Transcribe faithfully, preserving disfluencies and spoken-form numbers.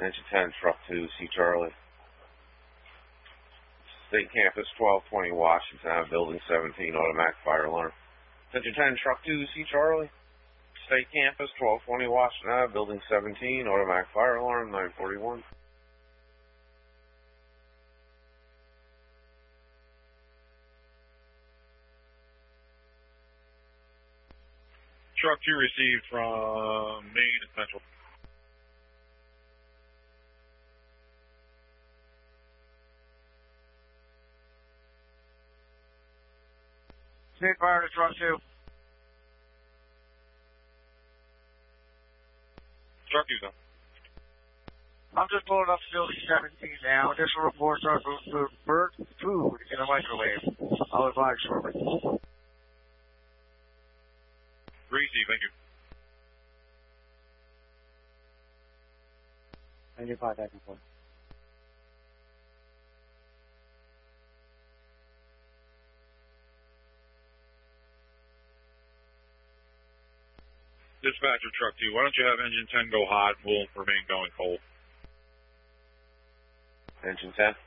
Engine ten, Truck two, C Charlie. State Campus, twelve twenty Washington Avenue, Building seventeen, automatic fire alarm. Engine ten, Truck two, C Charlie. State Campus, twelve twenty Washington Avenue, Building seventeen, automatic fire alarm, nine forty-one. Truck two received from Main and Central. State fire to Truck two. Truck two's up. I'm just pulling up Facility seventeen now. Additional reports are for bird food in a microwave. I'll advise shortly. Receive, thank you. Engine five, back and forth. Dispatcher, Truck two, why don't you have Engine ten go hot and we'll remain going cold? Engine ten.